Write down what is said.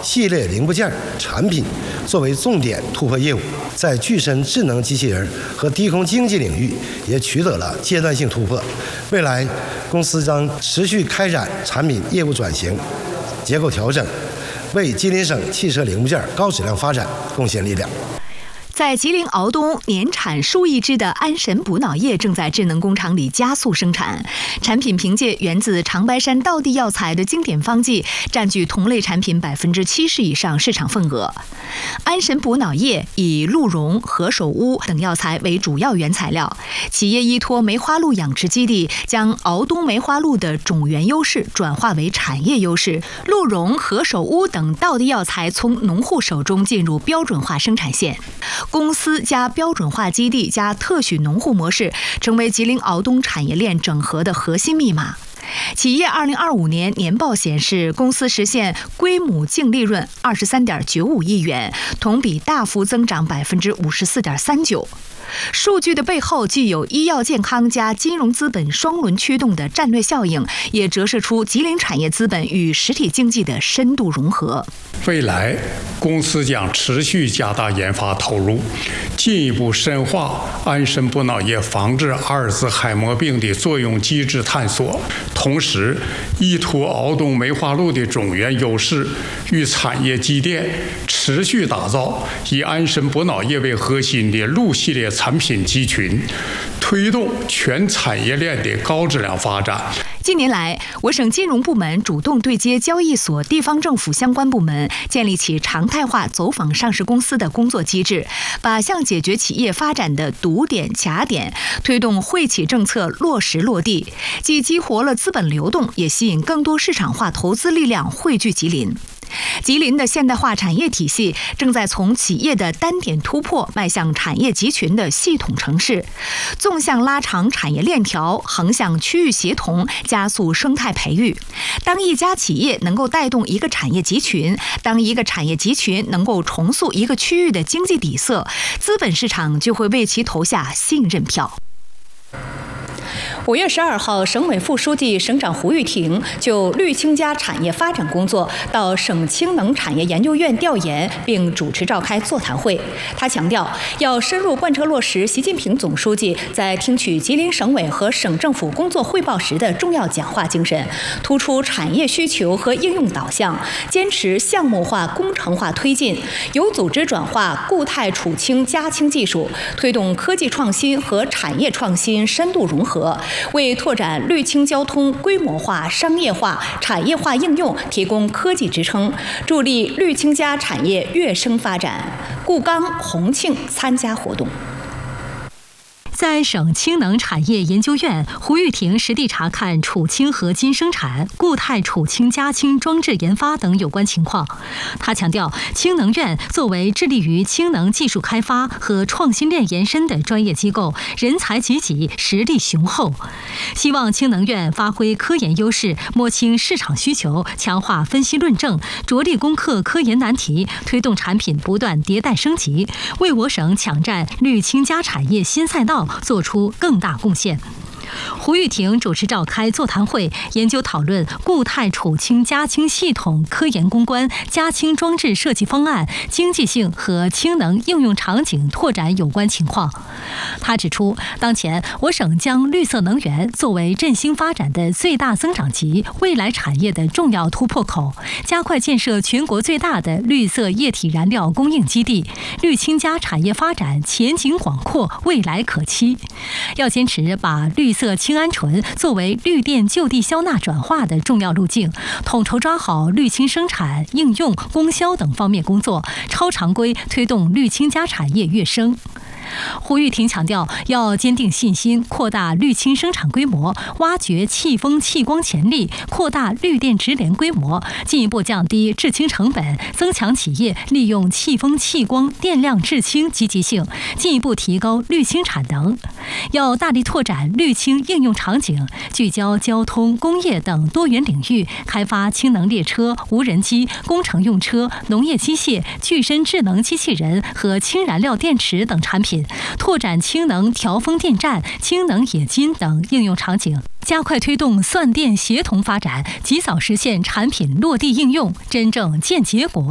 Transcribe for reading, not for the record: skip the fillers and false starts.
系列零部件产品作为重点突破业务，在具身智能机器人和低空经济领域也取得了阶段性突破。未来，公司将持续开展产品业务转型、结构调整，为吉林省汽车零部件高质量发展贡献力量。 在吉林敖东，年产数亿只的安神补脑液正在智能工厂里加速生产。产品凭借源自长白山道地药材的经典方剂，占据同类产品70%以上市场份额。安神补脑液以鹿茸、何首乌等药材为主要原材料，企业依托梅花鹿养殖基地，将敖东梅花鹿的种源优势转化为产业优势。鹿茸、何首乌等道地药材从农户手中进入标准化生产线。公司加标准化基地加特许农户模式，成为吉林敖东产业链整合的核心密码。企业2025年年报显示，公司实现归母净利润23.95亿元，同比大幅增长54.39%。数据的背后既有医药健康加金融资本双轮驱动的战略效应，也折射出吉林产业资本与实体经济的深度融合。 未来，公司将持续加大研发投入，进一步深化安神补脑液防治阿尔兹海默病的作用机制探索，同时依托敖东梅花鹿的种源优势与产业积淀，持续打造以安神补脑液为核心的鹿系列产品集群，推动全产业链的高质量发展。 近年来，我省金融部门主动对接交易所、地方政府相关部门，建立起常态化走访上市公司的工作机制，靶向解决企业发展的堵点、卡点，推动惠企政策落实落地，既激活了资本流动，也吸引更多市场化投资力量汇聚吉林。吉林的现代化产业体系正在从企业的单点突破迈向产业集群的系统城市，纵向拉长产业链条，横向区域协同，加速生态培育。当一家企业能够带动一个产业集群，当一个产业集群能够重塑一个区域的经济底色，资本市场就会为其投下信任票。5月12号，省委副书记、省长胡玉婷就绿氢家产业发展工作到省氢能产业研究院调研，并主持召开座谈会。他强调，要深入贯彻落实习近平总书记在听取吉林省委和省政府工作汇报时的重要讲话精神，突出产业需求和应用导向，坚持项目化、工程化推进，有组织转化固态储氢加氢技术，推动科技创新和产业创新深度融合，为拓展绿氢交通规模化、商业化、产业化应用提供科技支撑，助力绿氢家产业跃升发展。顾刚、洪庆参加活动。在省氢能产业研究院，胡玉婷实地查看储氢合金生产、固态储氢加氢装置研发等有关情况。他强调，氢能院作为致力于氢能技术开发和创新链延伸的专业机构，人才济济，实力雄厚。希望氢能院发挥科研优势，摸清市场需求，强化分析论证，着力攻克科研难题，推动产品不断迭代升级，为我省抢占绿氢加产业新赛道做出更大贡献。胡玉婷主持召开座谈会，研究讨论固态储氢加氢系统科研攻关、加氢装置设计方案、经济性和氢能应用场景拓展有关情况。他指出，当前我省将绿色能源作为振兴发展的最大增长极、未来产业的重要突破口，加快建设全国最大的绿色液体燃料供应基地，绿氢加产业发展前景广阔，未来可期。要坚持把绿色氢氨醇作为绿电就地消纳转化的重要路径，统筹抓好绿氢生产、应用、供销等方面工作，超常规推动绿氢加产业跃升。胡玉婷强调，要坚定信心，扩大绿氢生产规模，挖掘气风气光潜力，扩大绿电直连规模，进一步降低制氢成本，增强企业利用气风气光电量制氢积极性，进一步提高绿氢产能。要大力拓展绿氢应用场景，聚焦交通、工业等多元领域，开发氢能列车、无人机、工程用车、农业机械、具身智能机器人和氢燃料电池等产品，拓展氢能调风电站、氢能冶金等应用场景，加快推动算电协同发展，及早实现产品落地应用，真正见结果。